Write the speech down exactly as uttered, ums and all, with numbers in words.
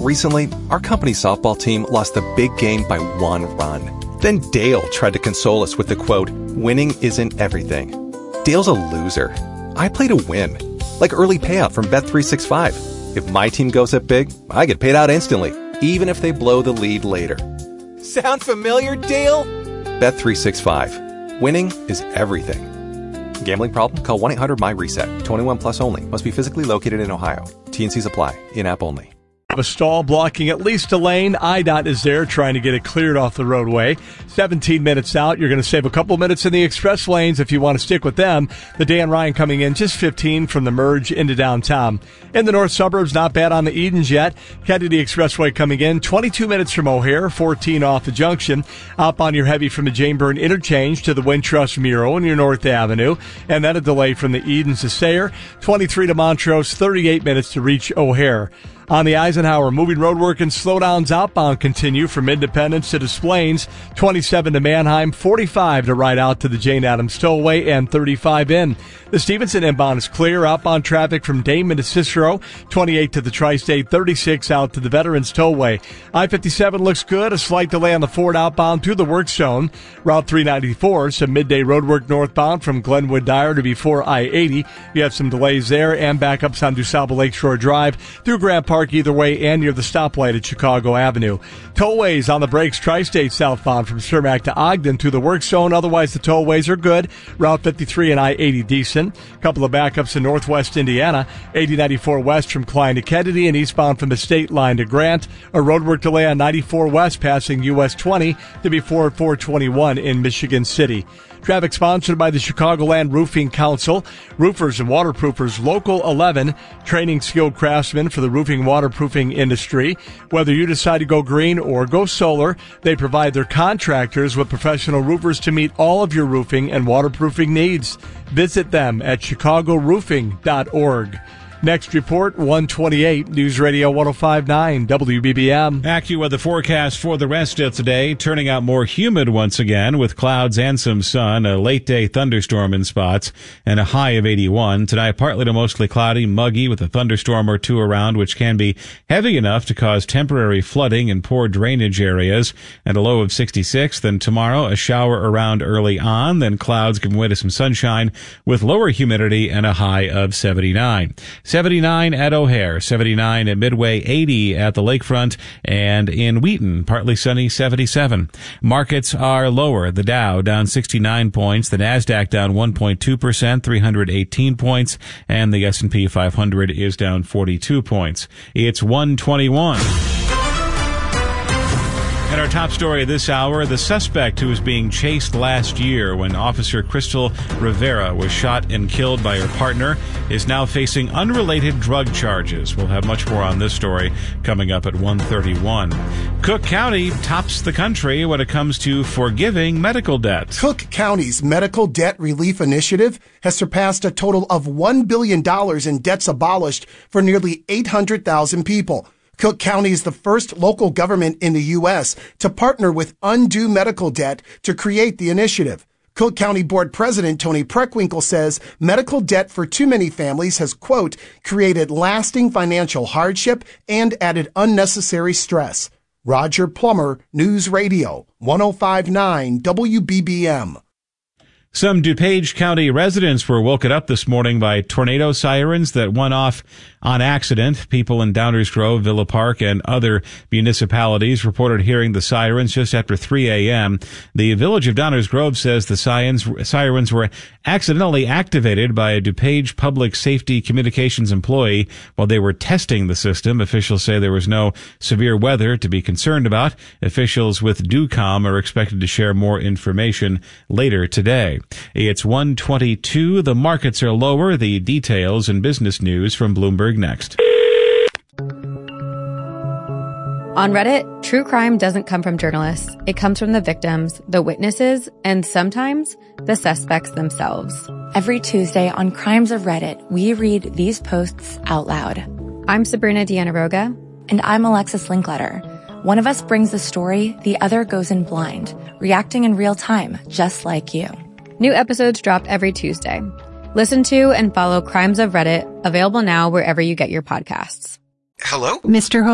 Recently, our company's softball team lost the big game by one run. Then Dale tried to console us with the quote, "Winning isn't everything." Dale's a loser. I play to win. Like early payout from Bet three sixty-five. If my team goes up big, I get paid out instantly, even if they blow the lead later. Sound familiar, Dale? Bet three sixty-five. Winning is everything. Gambling problem? Call one eight hundred M Y reset. twenty-one plus only. Must be physically located in Ohio. T and Cs apply. In-app only. A stall blocking at least a lane. I DOT is there trying to get it cleared off the roadway. seventeen minutes out. You're going to save a couple minutes in the express lanes if you want to stick with them. The Dan Ryan coming in just fifteen from the merge into downtown. In the north suburbs, not bad on the Edens yet. Kennedy Expressway coming in twenty-two minutes from O'Hare, fourteen off the junction. Up on your heavy from the Janeburn interchange to the Wintrust Muro in your North Avenue. And then a delay from the Edens to Sayre. twenty-three to Montrose, thirty-eight minutes to reach O'Hare. On the Eisenhower, moving roadwork and slowdowns outbound continue from Independence to Des Plaines, twenty-seven to Manheim, forty-five to ride out to the Jane Addams Tollway, and thirty-five in. The Stevenson inbound is clear. Outbound traffic from Damon to Cicero, twenty-eight to the Tri-State, thirty-six out to the Veterans Tollway. I fifty-seven looks good. A slight delay on the Ford outbound through the work zone. Route three ninety-four, some midday roadwork northbound from Glenwood Dyer to before I eighty. You have some delays there and backups on DuSable Lakeshore Drive through Grant Park either way and near the stoplight at Chicago Avenue. Tollways on the brakes, Tri-State southbound from Cermak to Ogden through the work zone. Otherwise, the tollways are good. Route fifty-three and I eighty decent. Couple of backups in northwest Indiana. eighty ninety-four west from Klein to Kennedy and eastbound from the state line to Grant. A roadwork delay on ninety-four west passing U S twenty to before four twenty-one in Michigan City. Traffic sponsored by the Chicagoland Roofing Council. Roofers and waterproofers Local eleven, training skilled craftsmen for the roofing waterproofing industry. Whether you decide to go green or go solar, they provide their contractors with professional roofers to meet all of your roofing and waterproofing needs. Visit them at chicago roofing dot org. Next report, one twenty-eight, News Radio one oh five point nine, W B B M. AccuWeather forecast for the rest of today, turning out more humid once again with clouds and some sun, a late-day thunderstorm in spots, and a high of eighty-one. Tonight, partly to mostly cloudy, muggy with a thunderstorm or two around, which can be heavy enough to cause temporary flooding in poor drainage areas, and a low of sixty-six. Then tomorrow, a shower around early on, then clouds giving way to some sunshine with lower humidity and a high of seventy-nine. seventy-nine at O'Hare, seventy-nine at Midway, eighty at the lakefront, and in Wheaton, partly sunny, seventy-seven. Markets are lower. The Dow down sixty-nine points, the NASDAQ down one point two percent, three hundred eighteen points, and the S and P five hundred is down forty-two points. It's one twenty-one. And our top story this hour, the suspect who was being chased last year when Officer Crystal Rivera was shot and killed by her partner is now facing unrelated drug charges. We'll have much more on this story coming up at one thirty-one. Cook County tops the country when it comes to forgiving medical debt. Cook County's Medical Debt Relief Initiative has surpassed a total of one billion dollars in debts abolished for nearly eight hundred thousand people. Cook County is the first local government in the U S to partner with Undo Medical Debt to create the initiative. Cook County Board President Tony Preckwinkle says medical debt for too many families has, quote, created lasting financial hardship and added unnecessary stress. Roger Plummer, News Radio, one oh five point nine W B B M. Some DuPage County residents were woken up this morning by tornado sirens that went off on accident. People in Downers Grove, Villa Park, and other municipalities reported hearing the sirens just after three a.m. The village of Downers Grove says the sirens, sirens were accidentally activated by a DuPage Public Safety Communications employee while they were testing the system. Officials say there was no severe weather to be concerned about. Officials with DUCOM are expected to share more information later today. It's one twenty-two. The markets are lower. The details and business news from Bloomberg next. On Reddit, true crime doesn't come from journalists. It comes from the victims, the witnesses, and sometimes the suspects themselves. Every Tuesday on Crimes of Reddit, we read these posts out loud. I'm Sabrina Dianaroga. And I'm Alexis Linkletter. One of us brings the story, the other goes in blind, reacting in real time, just like you. New episodes drop every Tuesday. Listen to and follow Crimes of Reddit, available now wherever you get your podcasts. Hello? Mister